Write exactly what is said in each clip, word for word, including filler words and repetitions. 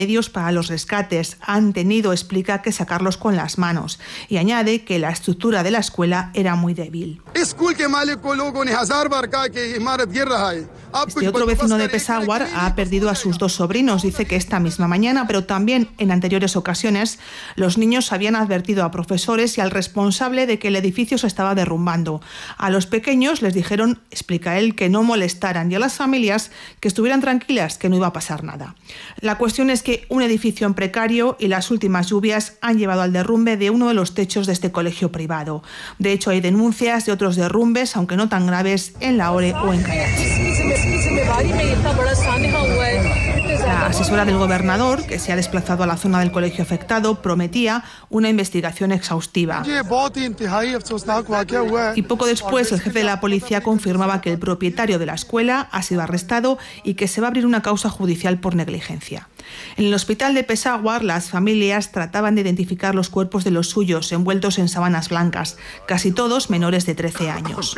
medios para los rescates. Han tenido, explica, que sacarlos con las manos, y añade que la estructura de la escuela era muy débil. Este otro vecino de Peshawar ha perdido a sus dos sobrinos. Dice que esta misma mañana, pero también en anteriores ocasiones, los niños habían advertido a profesores y al responsable de que el edificio se estaba derrumbando. A los pequeños les dijeron, explica él, que no molestaran, y a las familias que estuvieran tranquilas, que no iba a pasar nada. La cuestión es que un edificio en precario y las últimas lluvias han llevado al derrumbe de uno de los techos de este colegio privado. De hecho, hay denuncias de otros derrumbes, aunque no tan graves, en Lahore o en Karachi. La asesora del gobernador, que se ha desplazado a la zona del colegio afectado, prometía una investigación exhaustiva. Y poco después, el jefe de la policía confirmaba que el propietario de la escuela ha sido arrestado y que se va a abrir una causa judicial por negligencia. En el hospital de Peshawar, las familias trataban de identificar los cuerpos de los suyos, envueltos en sábanas blancas, casi todos menores de trece años.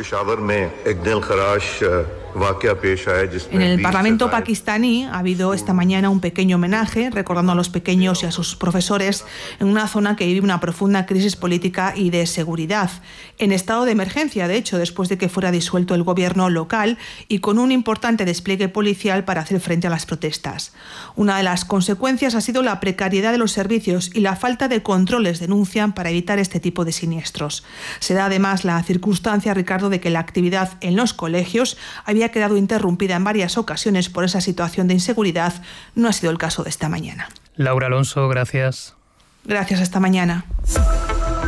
En el Parlamento pakistaní ha habido esta mañana un pequeño homenaje, recordando a los pequeños y a sus profesores en una zona que vive una profunda crisis política y de seguridad. En estado de emergencia, de hecho, después de que fuera disuelto el gobierno local y con un importante despliegue policial para hacer frente a las protestas. Una de las consecuencias ha sido la precariedad de los servicios y la falta de controles, denuncian, para evitar este tipo de siniestros. Se da además la circunstancia, Ricardo, de que la actividad en los colegios había quedado interrumpida en varias ocasiones por esa situación de inseguridad. No ha sido el caso de esta mañana. Laura Alonso, gracias. Gracias, hasta mañana.